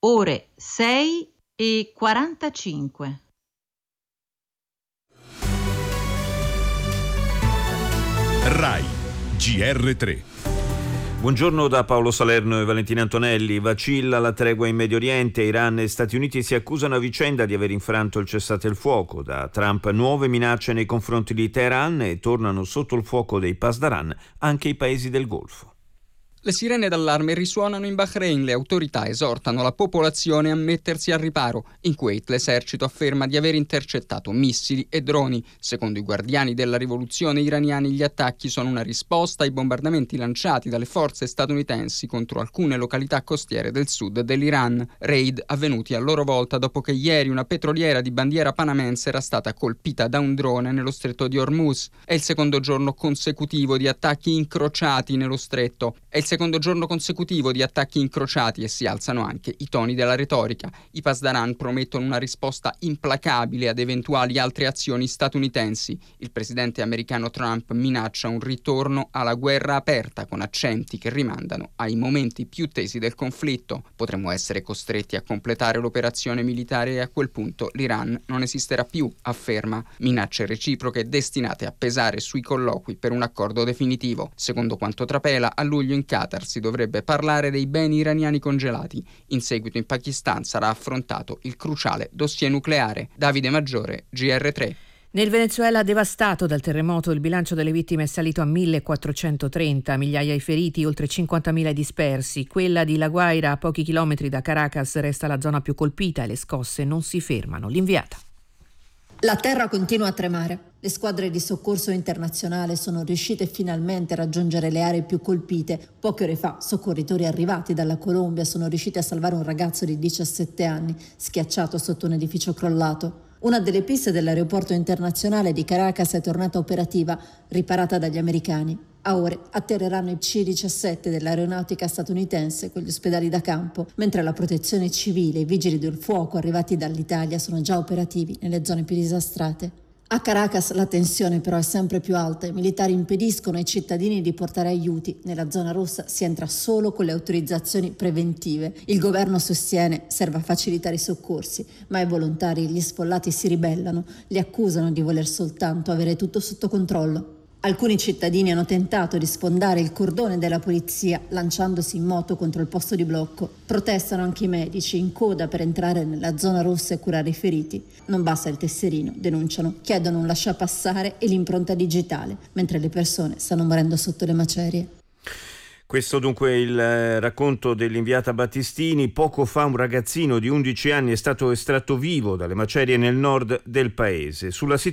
ore 6:45. RAI GR3. Buongiorno da Paolo Salerno e Valentina Antonelli. Vacilla la tregua in Medio Oriente. Iran e Stati Uniti si accusano a vicenda di aver infranto il cessate il fuoco. Da Trump nuove minacce nei confronti di Teheran e tornano sotto il fuoco dei Pasdaran anche i paesi del Golfo. Le sirene d'allarme risuonano in Bahrain, le autorità esortano la popolazione a mettersi al riparo. In Kuwait l'esercito afferma di aver intercettato missili e droni. Secondo i guardiani della rivoluzione iraniani, gli attacchi sono una risposta ai bombardamenti lanciati dalle forze statunitensi contro alcune località costiere del sud dell'Iran. Raid avvenuti a loro volta dopo che ieri una petroliera di bandiera panamense era stata colpita da un drone nello stretto di Hormuz. È il secondo giorno consecutivo di attacchi incrociati nello stretto. È il secondo giorno consecutivo di attacchi incrociati e si alzano anche i toni della retorica. I Pasdaran promettono una risposta implacabile ad eventuali altre azioni statunitensi. Il presidente americano Trump minaccia un ritorno alla guerra aperta con accenti che rimandano ai momenti più tesi del conflitto. Potremmo essere costretti a completare l'operazione militare e a quel punto l'Iran non esisterà più, afferma. Minacce reciproche destinate a pesare sui colloqui per un accordo definitivo. Secondo quanto trapela, a luglio in Qatar si dovrebbe parlare dei beni iraniani congelati. In seguito in Pakistan sarà affrontato il cruciale dossier nucleare. Davide Maggiore, GR3. Nel Venezuela devastato dal terremoto, il bilancio delle vittime è salito a 1.430, migliaia i feriti, oltre 50.000 dispersi. Quella di La Guaira, a pochi chilometri da Caracas, resta la zona più colpita e le scosse non si fermano. L'inviata. La terra continua a tremare. Le squadre di soccorso internazionale sono riuscite finalmente a raggiungere le aree più colpite. Poche ore fa, soccorritori arrivati dalla Colombia sono riusciti a salvare un ragazzo di 17 anni, schiacciato sotto un edificio crollato. Una delle piste dell'aeroporto internazionale di Caracas è tornata operativa, riparata dagli americani. A ore atterreranno i C-17 dell'aeronautica statunitense con gli ospedali da campo, mentre la protezione civile e i vigili del fuoco arrivati dall'Italia sono già operativi nelle zone più disastrate. A Caracas la tensione però è sempre più alta. I militari impediscono ai cittadini di portare aiuti. Nella zona rossa si entra solo con le autorizzazioni preventive. Il governo sostiene serve a facilitare i soccorsi, ma i volontari e gli sfollati si ribellano. Li accusano di voler soltanto avere tutto sotto controllo. Alcuni cittadini hanno tentato di sfondare il cordone della polizia lanciandosi in moto contro il posto di blocco. Protestano anche i medici in coda per entrare nella zona rossa e curare i feriti. Non basta il tesserino, denunciano, chiedono un lasciapassare e l'impronta digitale, mentre le persone stanno morendo sotto le macerie. Questo dunque il racconto dell'inviata Battistini. Poco fa un ragazzino di 11 anni è stato estratto vivo dalle macerie nel nord del paese. Sulla